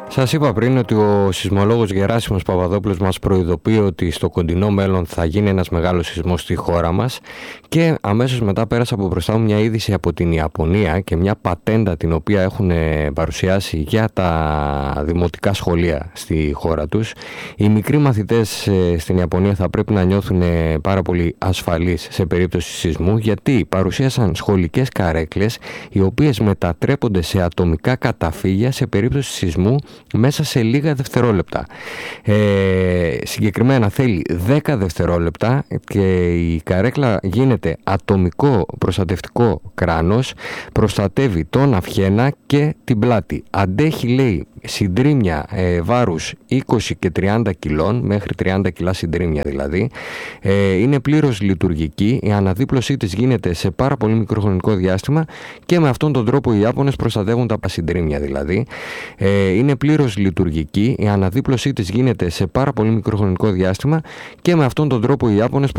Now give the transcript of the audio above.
Σας είπα πριν ότι ο σεισμολόγος Γεράσιμος Παπαδόπουλος μας προειδοποιεί ότι στο κοντινό μέλλον θα γίνει ένας μεγάλος σεισμός στη χώρα μας και αμέσως μετά πέρασα από μπροστά μου μια είδηση από την Ιαπωνία και μια πατέντα την οποία έχουν παρουσιάσει για τα δημοτικά σχολεία στη χώρα τους. Οι μικροί μαθητές στην Ιαπωνία θα πρέπει να νιώθουν πάρα πολύ ασφαλείς σε περίπτωση σεισμού, γιατί παρουσίασαν σχολικές καρέκλες οι οποίες μετατρέπονται σε ατομικά καταφύγια σε περίπτωση σεισμού μέσα σε λίγα δευτερόλεπτα. Συγκεκριμένα θέλει 10 δευτερόλεπτα και η καρέκλα γίνεται ατομικό προστατευτικό κράνος, προστατεύει τον αυχένα και την πλάτη. Αντέχει, λέει, συντρίμμια βάρους 20 και 30 κιλών, μέχρι 30 κιλά συντρίμμια δηλαδή. Είναι πλήρως λειτουργική, η αναδίπλωσή της γίνεται σε πάρα πολύ μικρό χρονικό διάστημα και με αυτόν τον τρόπο οι Ιάπωνες προστατεύουν τα συντρίμμια δηλαδή. Είναι πλήρως λειτουργική, η αναδίπλωσή της γίνεται σε πάρα πολύ μικρό χρονικό διάστημα και με αυτόν τον τρόπο οι Ιάπωνες